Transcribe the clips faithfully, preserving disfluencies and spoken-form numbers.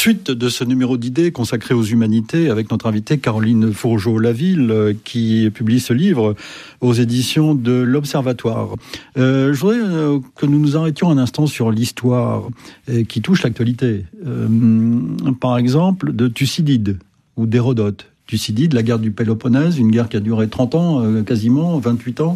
Suite de ce numéro d'idées consacré aux humanités avec notre invitée Caroline Fourgeau-Laville qui publie ce livre aux éditions de l'Observatoire. Euh, je voudrais euh, que nous nous arrêtions un instant sur l'histoire euh, qui touche l'actualité. Euh, par exemple, de Thucydide ou d'Hérodote. Thucydide, la guerre du Péloponnèse, une guerre qui a duré trente ans, euh, quasiment, vingt-huit ans,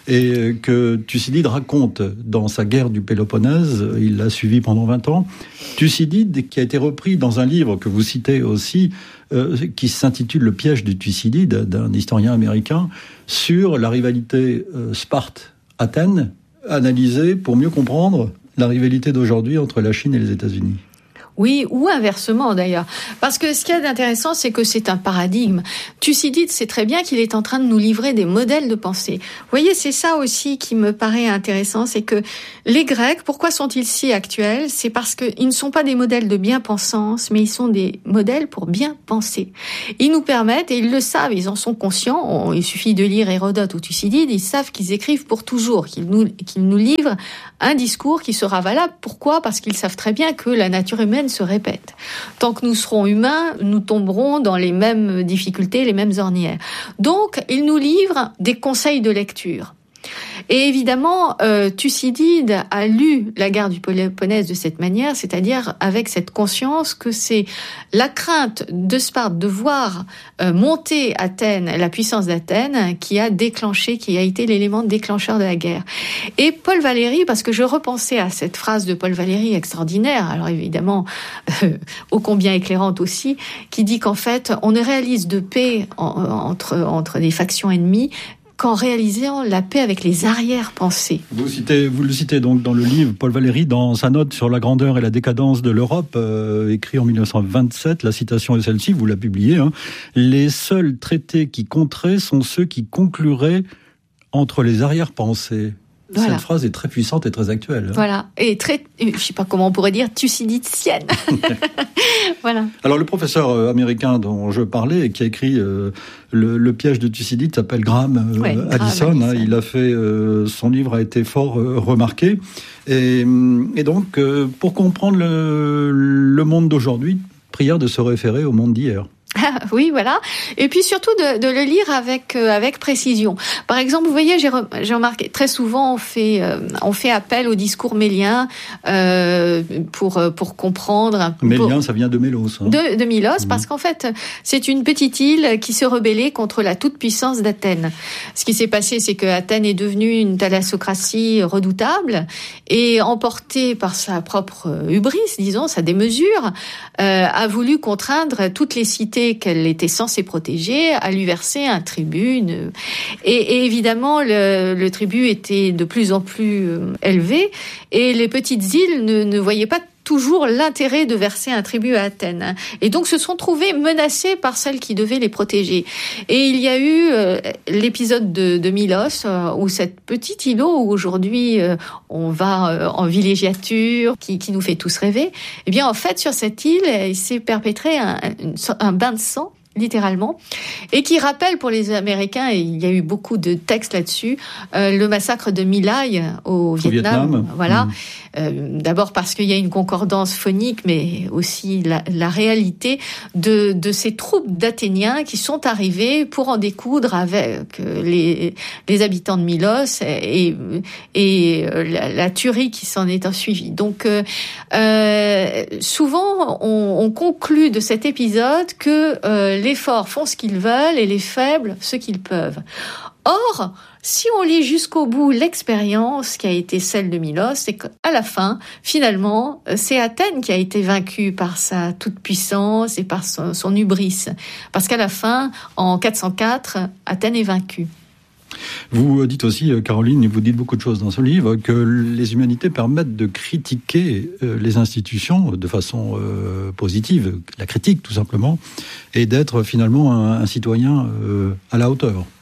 et que Thucydide raconte dans sa guerre du Péloponnèse, il l'a suivi pendant vingt ans. Thucydide, qui a été repris dans un livre que vous citez aussi, euh, qui s'intitule « Le piège de Thucydide » d'un historien américain, sur la rivalité euh, Sparte-Athènes, analysée pour mieux comprendre la rivalité d'aujourd'hui entre la Chine et les États-Unis. Oui, ou inversement d'ailleurs. Parce que ce qu'il y a d'intéressant, c'est que c'est un paradigme. Thucydide sait très bien qu'il est en train de nous livrer des modèles de pensée. Vous voyez, c'est ça aussi qui me paraît intéressant, c'est que les Grecs, pourquoi sont-ils si actuels ? C'est parce qu'ils ne sont pas des modèles de bien-pensance, mais ils sont des modèles pour bien penser. Ils nous permettent, et ils le savent, ils en sont conscients, on, il suffit de lire Hérodote ou Thucydide, ils savent qu'ils écrivent pour toujours, qu'ils nous, qu'ils nous livrent un discours qui sera valable. Pourquoi ? Parce qu'ils savent très bien que la nature humaine se répète. Tant que nous serons humains, nous tomberons dans les mêmes difficultés, les mêmes ornières. Donc, il nous livre des conseils de lecture. Et évidemment, euh, Thucydide a lu la guerre du Péloponnèse de cette manière, c'est-à-dire avec cette conscience que c'est la crainte de Sparte de voir euh, monter Athènes, la puissance d'Athènes, qui a déclenché, qui a été l'élément déclencheur de la guerre. Et Paul Valéry, parce que je repensais à cette phrase de Paul Valéry extraordinaire, alors évidemment, euh, ô combien éclairante aussi, qui dit qu'en fait, on ne réalise de paix en, entre, entre des factions ennemies qu'en réalisant la paix avec les arrière-pensées. Vous, citez, vous le citez donc dans le livre, Paul Valéry, dans sa note sur la grandeur et la décadence de l'Europe, euh, écrit en mille neuf cent vingt-sept, la citation est celle-ci, vous la publiez, hein, « Les seuls traités qui compteraient sont ceux qui concluraient entre les arrière-pensées ». Voilà. Cette phrase est très puissante et très actuelle. Voilà, et très, je sais pas comment on pourrait dire, thucydidicienne. Voilà. Alors le professeur américain dont je parlais et qui a écrit euh, le, le piège de Thucydide s'appelle Graham euh, ouais, Allison. Graham, hein, il a fait, euh, son livre a été fort euh, remarqué. Et, et donc, euh, pour comprendre le, le monde d'aujourd'hui, prière de se référer au monde d'hier. Ah, oui, voilà. Et puis surtout de, de le lire avec euh, avec précision. Par exemple, vous voyez, j'ai, re, j'ai remarqué très souvent on fait euh, on fait appel au discours mélien euh, pour pour comprendre. Mélien, pour, ça vient de Mélos. Hein. De, de Milos, mmh. Parce qu'en fait, c'est une petite île qui se rebellait contre la toute-puissance d'Athènes. Ce qui s'est passé, c'est que Athènes est devenue une thalassocratie redoutable et emportée par sa propre hubris, disons, sa démesure, euh, a voulu contraindre toutes les cités qu'elle était censée protéger, à lui verser un tribut. Une... Et, et évidemment, le, le tribut était de plus en plus euh, élevé, et les petites îles ne, ne voyaient pas toujours l'intérêt de verser un tribut à Athènes. Et donc se sont trouvées menacées par celles qui devaient les protéger. Et il y a eu euh, l'épisode de, de Milos, euh, où cette petite îlot, où aujourd'hui euh, on va euh, en villégiature, qui, qui nous fait tous rêver, eh bien en fait sur cette île, il s'est perpétré un, un, un bain de sang, littéralement, et qui rappelle pour les Américains, et il y a eu beaucoup de textes là-dessus, euh, le massacre de My Lai au, au Vietnam. Vietnam. Voilà. Mmh. Euh, d'abord parce qu'il y a une concordance phonique, mais aussi la, la réalité de, de ces troupes d'Athéniens qui sont arrivés pour en découdre avec les, les habitants de Milos et, et la, la tuerie qui s'en est ensuivie. Donc, euh, euh, souvent, on, on conclut de cet épisode que euh, les forts font ce qu'ils veulent et les faibles ce qu'ils peuvent. Or, si on lit jusqu'au bout l'expérience qui a été celle de Milos, c'est qu'à la fin, finalement, c'est Athènes qui a été vaincue par sa toute-puissance et par son, son hubris. Parce qu'à la fin, en quatre cent quatre, Athènes est vaincue. Vous dites aussi, Caroline, et vous dites beaucoup de choses dans ce livre, que les humanités permettent de critiquer les institutions de façon euh, positive, la critique tout simplement, et d'être finalement un, un citoyen euh, à la hauteur.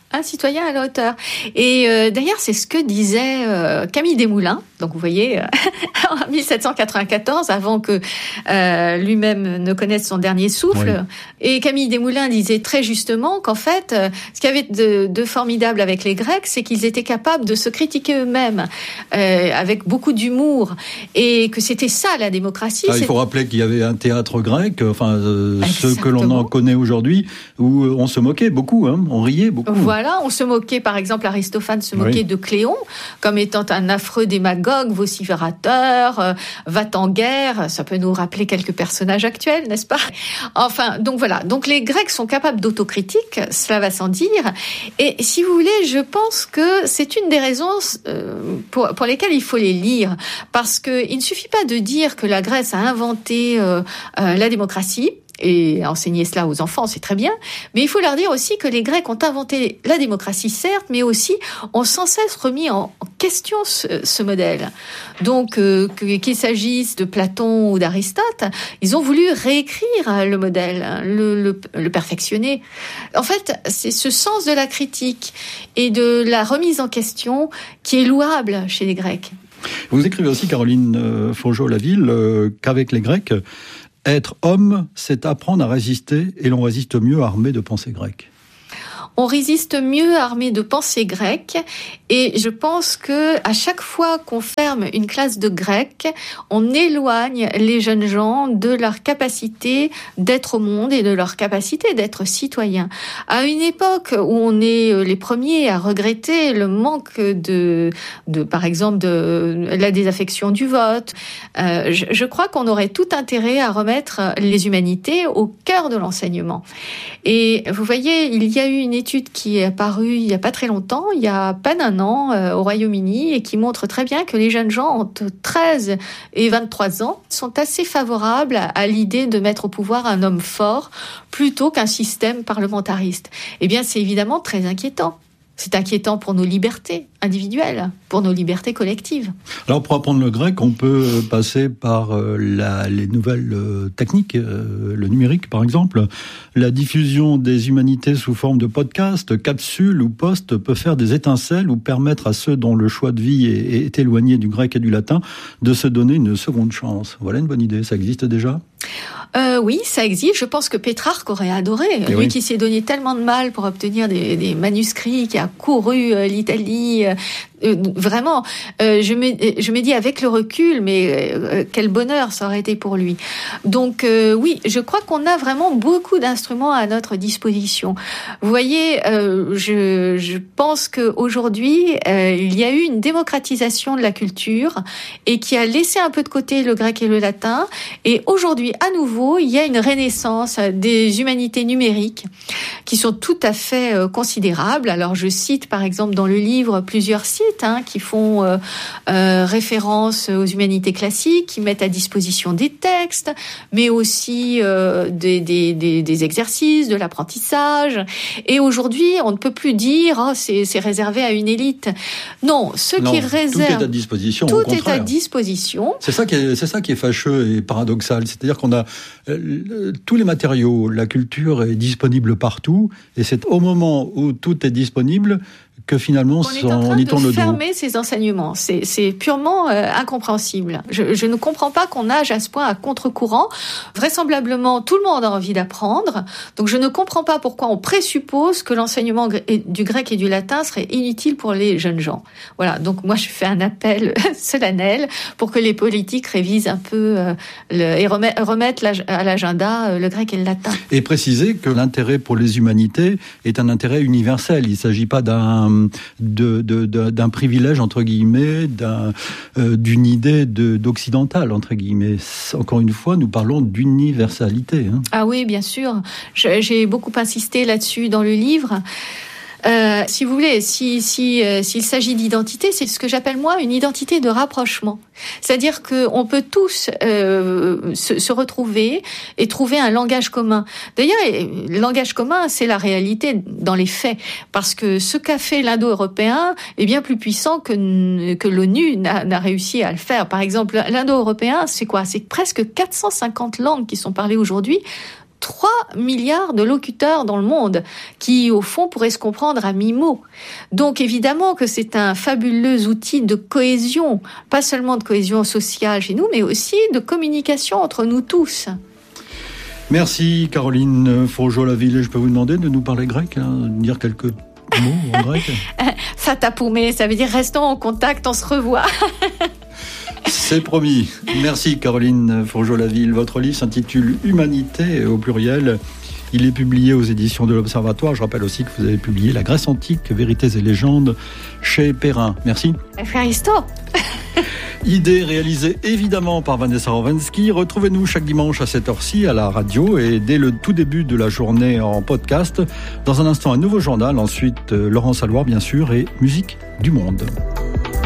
Un citoyen à la hauteur. Et euh, d'ailleurs, c'est ce que disait euh, Camille Desmoulins. Donc, vous voyez, euh, en dix-sept cent quatre-vingt-quatorze, avant que euh, lui-même ne connaisse son dernier souffle. Oui. Et Camille Desmoulins disait très justement qu'en fait, euh, ce qu'il y avait de, de formidable avec les Grecs, c'est qu'ils étaient capables de se critiquer eux-mêmes euh, avec beaucoup d'humour, et que c'était ça la démocratie. Ah, il faut rappeler qu'il y avait un théâtre grec, enfin euh, ce que l'on en connaît aujourd'hui, où on se moquait beaucoup, hein, on riait beaucoup. Voilà, on se moquait, par exemple, Aristophane se moquait oui. de Cléon comme étant un affreux démagogue, vociférateur, euh, va-t-en guerre. Ça peut nous rappeler quelques personnages actuels, n'est-ce pas? Enfin, donc voilà. Donc les Grecs sont capables d'autocritique, cela va sans dire. Et si vous voulez, je pense que c'est une des raisons euh, pour, pour lesquelles il faut les lire, parce que il ne suffit pas de dire que la Grèce a inventé euh, euh, la démocratie. Et enseigner cela aux enfants, c'est très bien. Mais il faut leur dire aussi que les Grecs ont inventé la démocratie, certes, mais aussi ont sans cesse remis en question ce, ce modèle. Donc, euh, qu'il s'agisse de Platon ou d'Aristote, ils ont voulu réécrire le modèle, le, le, le perfectionner. En fait, c'est ce sens de la critique et de la remise en question qui est louable chez les Grecs. Vous écrivez aussi, Caroline Fourgeau-Laville, euh, qu'avec les Grecs, être homme, c'est apprendre à résister, et l'on résiste mieux armé de pensées grecques. On résiste mieux armé de pensées grecques, et je pense que à chaque fois qu'on ferme une classe de grec, on éloigne les jeunes gens de leur capacité d'être au monde et de leur capacité d'être citoyens. À une époque où on est les premiers à regretter le manque de, de par exemple, de la désaffection du vote, euh, je, je crois qu'on aurait tout intérêt à remettre les humanités au cœur de l'enseignement. Et vous voyez, il y a eu une étude qui est apparue il n'y a pas très longtemps, il y a à peine un an euh, au Royaume-Uni, et qui montre très bien que les jeunes gens entre treize et vingt-trois ans sont assez favorables à, à l'idée de mettre au pouvoir un homme fort plutôt qu'un système parlementariste. Eh bien, c'est évidemment très inquiétant. C'est inquiétant pour nos libertés individuelles, pour nos libertés collectives. Alors, pour apprendre le grec, on peut passer par euh, la, les nouvelles euh, techniques, euh, le numérique par exemple. La diffusion des humanités sous forme de podcast, capsules ou posts peut faire des étincelles ou permettre à ceux dont le choix de vie est, est éloigné du grec et du latin de se donner une seconde chance. Voilà une bonne idée, ça existe déjà ? Euh, oui, ça existe. Je pense que Pétrarque aurait adoré. Et Lui oui. qui s'est donné tellement de mal pour obtenir des, des manuscrits, qui a couru euh, l'Italie. Euh, euh, vraiment, euh, je, me, je me dis avec le recul, mais euh, quel bonheur ça aurait été pour lui. Donc euh, oui, je crois qu'on a vraiment beaucoup d'instruments à notre disposition. Vous voyez, euh, je, je pense qu'aujourd'hui, euh, il y a eu une démocratisation de la culture et qui a laissé un peu de côté le grec et le latin. Et aujourd'hui, à nouveau, il y a une renaissance des humanités numériques qui sont tout à fait euh, considérables. Alors, je cite par exemple dans le livre plusieurs sites hein, qui font euh, euh, référence aux humanités classiques, qui mettent à disposition des textes, mais aussi euh, des, des, des, des exercices, de l'apprentissage. Et aujourd'hui, on ne peut plus dire oh, c'est, c'est réservé à une élite. Non, ceux non, qui réservent... Tout est à disposition, Tout au contraire. est à disposition. C'est ça qui est, c'est ça qui est fâcheux et paradoxal. C'est-à-dire qu'on a euh, tous les matériaux, la culture est disponible partout, et c'est au moment où tout est disponible que finalement on est en train on y tourne de le dos. fermer ces enseignements. C'est, c'est purement euh, incompréhensible. Je, je ne comprends pas qu'on nage à ce point à contre-courant. Vraisemblablement, tout le monde a envie d'apprendre. Donc je ne comprends pas pourquoi on présuppose que l'enseignement du grec et du latin serait inutile pour les jeunes gens. Voilà, donc moi je fais un appel solennel pour que les politiques révisent un peu euh, le, et remettent, remettent à l'agenda euh, le grec et le latin. Et préciser que l'intérêt pour les humanités est un intérêt universel. Il ne s'agit pas d'un De, de, de, d'un privilège entre guillemets, d'un, euh, d'une idée de, d'occidental entre guillemets. Encore une fois, nous parlons d'universalité. Hein. Ah oui, bien sûr. Je, j'ai beaucoup insisté là-dessus dans le livre. Euh, si vous voulez, si, si, euh, s'il s'agit d'identité, c'est ce que j'appelle moi une identité de rapprochement. C'est-à-dire qu'on peut tous euh, se, se retrouver et trouver un langage commun. D'ailleurs, le langage commun, c'est la réalité dans les faits, parce que ce qu'a fait l'indo-européen est bien plus puissant que, que l'ONU n'a, n'a réussi à le faire. Par exemple, l'indo-européen, c'est quoi ? C'est presque quatre cent cinquante langues qui sont parlées aujourd'hui trois milliards de locuteurs dans le monde qui, au fond, pourraient se comprendre à mi-mot. Donc, évidemment que c'est un fabuleux outil de cohésion, pas seulement de cohésion sociale chez nous, mais aussi de communication entre nous tous. Merci Caroline Fourgeau-Laville. Je peux vous demander de nous parler grec, hein, de dire quelques mots en grec. Fatapoumé, ça veut dire restons en contact, on se revoit. C'est promis. Merci Caroline Fourgeau-Laville. Votre livre s'intitule Humanité au pluriel. Il est publié aux éditions de l'Observatoire. Je rappelle aussi que vous avez publié La Grèce antique, Vérités et légendes chez Perrin. Merci. Efharisto. Idée réalisée évidemment par Vanessa Rowensky. Retrouvez-nous chaque dimanche à cette heure-ci à la radio et dès le tout début de la journée en podcast. Dans un instant, un nouveau journal. Ensuite, Laurence Alloire, bien sûr, et Musique du Monde.